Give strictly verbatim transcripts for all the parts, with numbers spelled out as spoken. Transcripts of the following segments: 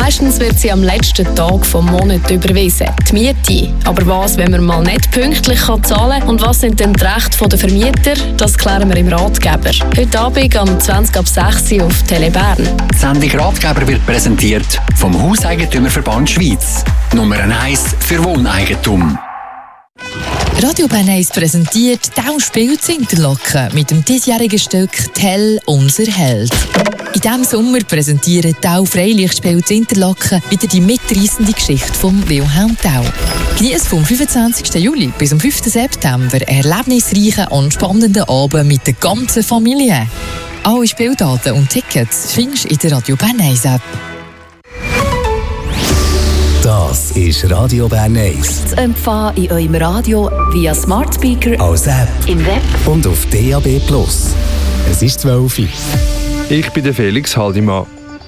Meistens wird sie am letzten Tag vom Monat überwiesen, die Miete. Aber was, wenn man mal nicht pünktlich zahlen kann und was sind denn die Rechte der Vermieter? Das klären wir im Ratgeber. Heute Abend um zwanzig ab sechs Uhr auf Tele Bern. Die Sendung Ratgeber wird präsentiert vom Hauseigentümerverband Schweiz. Nummer eins für Wohneigentum. Radio Bern eins präsentiert «Tau spielt in Interlaken» mit dem diesjährigen Stück «Tell, unser Held». In diesem Sommer präsentieren «Tau Freilichtspiel in Interlaken» wieder die mitreissende Geschichte von Wilhelm Tau. Genießt vom fünfundzwanzigsten Juli bis zum fünften September erlebnisreichen und spannenden Abend mit der ganzen Familie. Alle Spieldaten und Tickets findest du in der Radio Bern eins App. Das ist Radio Bern eins. Zu empfangen in eurem Radio via Smart Speaker, als App, im Web und auf D A B plus. Es ist zwölf Uhr. Ich bin der Felix Haldimann.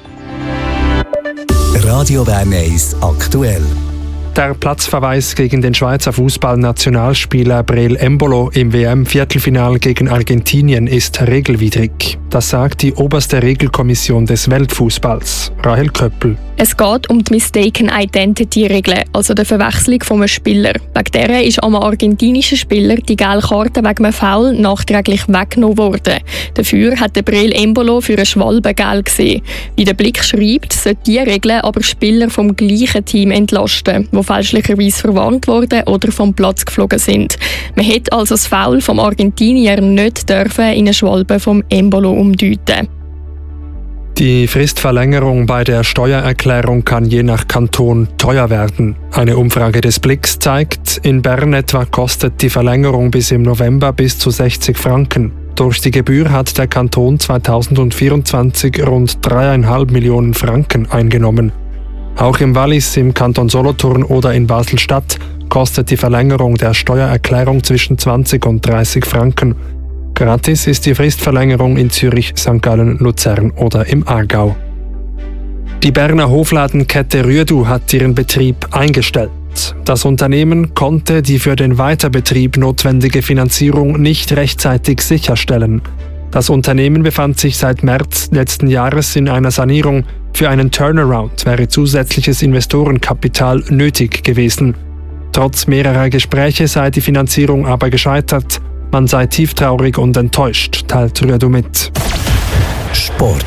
Radio Bern eins aktuell. Der Platzverweis gegen den Schweizer Fußballnationalspieler Breel Embolo im W M-Viertelfinale gegen Argentinien ist regelwidrig. Das sagt die oberste Regelkommission des Weltfußballs, Rahel Köppel. Es geht um die Mistaken Identity-Regel, also die Verwechslung von einem Spieler. Wegen dieser ist einem argentinischen Spieler die gelbe Karte wegen einem Foul nachträglich weggenommen worden. Dafür hat der Breel Embolo für einen Schwalbe gelb gesehen. Wie der Blick schreibt, sollte diese Regel aber Spieler vom gleichen Team entlasten, die fälschlicherweise verwarnt wurden oder vom Platz geflogen sind. Man hätte also das Foul vom Argentinier nicht dürfen in eine Schwalbe vom Embolo umdeuten. Die Fristverlängerung bei der Steuererklärung kann je nach Kanton teuer werden. Eine Umfrage des Blicks zeigt, in Bern etwa kostet die Verlängerung bis im November bis zu sechzig Franken. Durch die Gebühr hat der Kanton zweitausendvierundzwanzig rund dreieinhalb Millionen Franken eingenommen. Auch im Wallis, im Kanton Solothurn oder in Basel-Stadt kostet die Verlängerung der Steuererklärung zwischen zwanzig und dreißig Franken. Gratis ist die Fristverlängerung in Zürich, Sankt Gallen, Luzern oder im Aargau. Die Berner Hofladenkette Rüedu hat ihren Betrieb eingestellt. Das Unternehmen konnte die für den Weiterbetrieb notwendige Finanzierung nicht rechtzeitig sicherstellen. Das Unternehmen befand sich seit März letzten Jahres in einer Sanierung. Für einen Turnaround wäre zusätzliches Investorenkapital nötig gewesen. Trotz mehrerer Gespräche sei die Finanzierung aber gescheitert. Man sei tieftraurig und enttäuscht, teilt Rüedu mit. Sport.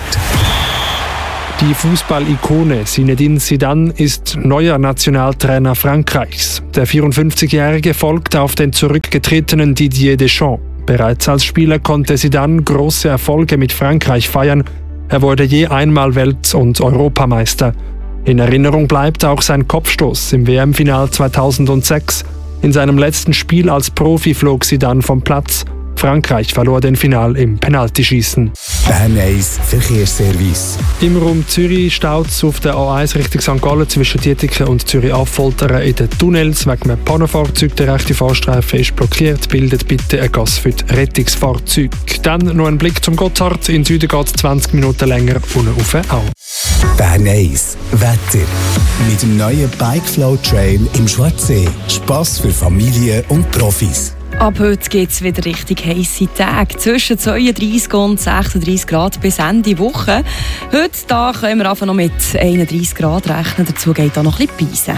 Die Fußball-Ikone Zinedine Zidane ist neuer Nationaltrainer Frankreichs. Der vierundfünfzigjährige folgt auf den zurückgetretenen Didier Deschamps. Bereits als Spieler konnte Zidane große Erfolge mit Frankreich feiern. Er wurde je einmal Welt- und Europameister. In Erinnerung bleibt auch sein Kopfstoß im W M-Final zweitausendsechs. In seinem letzten Spiel als Profi flog Zidane vom Platz. Frankreich verlor den Final im Penaltyschießen. Bern eins Verkehrsservice. Im Raum Zürich staut es auf der A eins Richtung Sankt Gallen zwischen Dietiken und Zürich-Affoltern in den Tunnels wegen einem Pannenfahrzeug. Der rechte Fahrstreifen ist blockiert. Bildet bitte ein Gas für die Rettungsfahrzeuge. Dann noch ein Blick zum Gotthard. In Süden geht es zwanzig Minuten länger, unten rauf auch. Bern eins Wetter. Mit dem neuen Bikeflow Trail im Schwarzsee. Spass für Familie und Profis. Ab heute gibt es wieder richtig heisse Tage. Zwischen zweiunddreißig und sechsunddreißig Grad bis Ende Woche. Heute da können wir einfach noch mit einunddreißig Grad rechnen. Dazu geht auch noch ein bisschen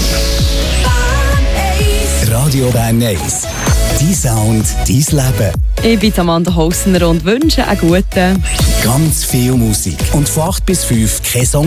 Beisen. Radio Bern eins. Dein Sound, dein Leben. Ich bin Amanda Hausner und wünsche einen guten. Ganz viel Musik. Und von acht bis fünf kein Song